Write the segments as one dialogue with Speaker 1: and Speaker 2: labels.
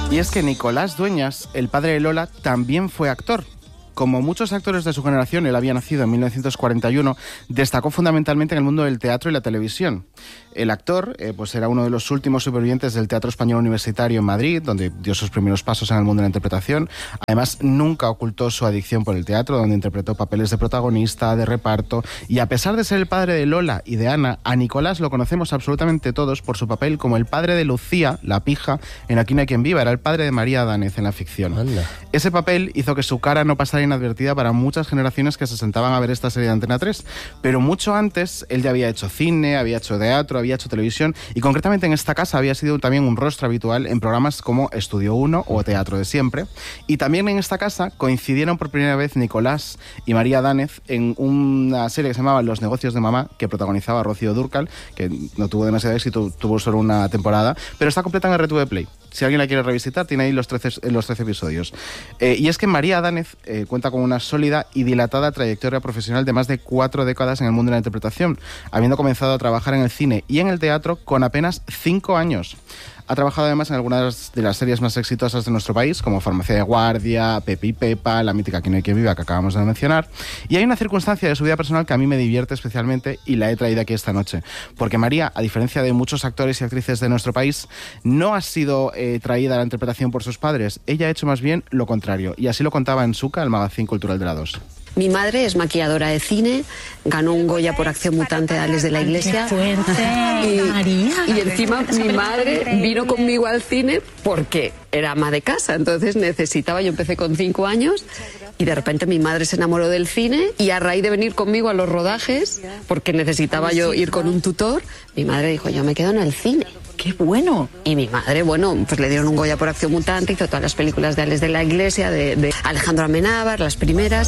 Speaker 1: Y es que Nicolás Dueñas, el padre de Lola, también fue actor. Como muchos actores de su generación, él había nacido en 1941, destacó fundamentalmente en el mundo del teatro y la televisión. El actor pues era uno de los últimos supervivientes del Teatro Español Universitario en Madrid, donde dio sus primeros pasos en el mundo de la interpretación. Además, nunca ocultó su adicción por el teatro, donde interpretó papeles de protagonista, de reparto. Y a pesar de ser el padre de Lola y de Ana, a Nicolás lo conocemos absolutamente todos por su papel como el padre de Lucía, la pija, en Aquí no hay quien viva. Era el padre de María Dánez en la ficción.
Speaker 2: Anda.
Speaker 1: Ese papel hizo que su cara no pasara inadvertida para muchas generaciones que se sentaban a ver esta serie de Antena 3. Pero mucho antes, él ya había hecho cine, había hecho teatro, había hecho televisión y concretamente en esta casa había sido también un rostro habitual en programas como Estudio 1 o Teatro de Siempre. Y también en esta casa coincidieron por primera vez Nicolás y María Dánez en una serie que se llamaba Los negocios de mamá, que protagonizaba Rocío Dúrcal, que no tuvo demasiado éxito, tuvo solo una temporada, pero está completa en RTV Play. Si alguien la quiere revisitar, tiene ahí los 13 episodios. Y es que María Dánez cuenta con una sólida y dilatada trayectoria profesional de más de 4 décadas en el mundo de la interpretación, habiendo comenzado a trabajar en el cine y en el teatro con apenas 5 años. Ha trabajado además en algunas de las series más exitosas de nuestro país, como Farmacia de Guardia, Pepe y Pepa, la mítica Aquí no hay quien viva, que acabamos de mencionar. Y hay una circunstancia de su vida personal que a mí me divierte especialmente y la he traído aquí esta noche. Porque María, a diferencia de muchos actores y actrices de nuestro país, no ha sido traída a la interpretación por sus padres. Ella ha hecho más bien lo contrario. Y así lo contaba en Suca, el magazín cultural de la 2.
Speaker 3: Mi madre es maquilladora de cine, ganó un Goya por acción mutante de Ales de la Iglesia. Y encima mi madre vino conmigo al cine porque era ama de casa, entonces necesitaba, yo empecé con 5 años y de repente mi madre se enamoró del cine y a raíz de venir conmigo a los rodajes, porque necesitaba yo ir con un tutor, mi madre dijo, yo me quedo en el cine.
Speaker 4: ¡Qué bueno!
Speaker 3: Y mi madre, bueno, pues le dieron un Goya por acción mutante, hizo todas las películas de Ales de la Iglesia, de Alejandro Amenábar, las primeras.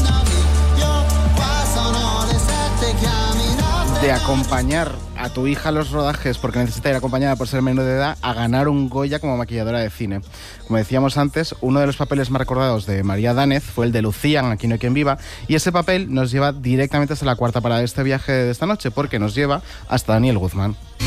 Speaker 1: De acompañar a tu hija a los rodajes porque necesita ir acompañada por ser menor de edad a ganar un Goya como maquilladora de cine. Como decíamos antes, uno de los papeles más recordados de María Dánez fue el de Lucía en Aquí no hay quien viva, y ese papel nos lleva directamente hasta la cuarta parada de este viaje de esta noche, porque nos lleva hasta Daniel Guzmán.